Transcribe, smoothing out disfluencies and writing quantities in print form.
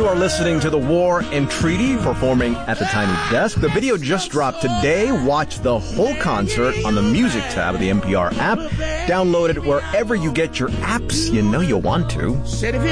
You are listening to The War and Treaty performing at the Tiny Desk. The video just dropped today. Watch the whole concert on the music tab of the NPR app. Download it wherever you get your apps. You know you'll want to.